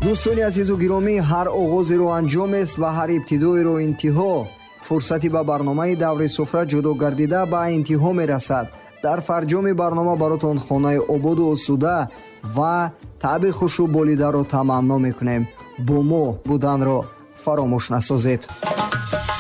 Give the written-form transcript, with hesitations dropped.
дӯстони азизу гиромӣ, ҳар оғозеро анҷомест ва ҳар ибтидоеро интиҳо. фурсати ба барномаи даври суфра ҷудо гардида ба интиҳо мерасад. дар фарҷоми барнома баротон хонаи ободу осуда ва таъби хушу болидаро таманно мекунем. бо мо буданро фаромӯш насозед.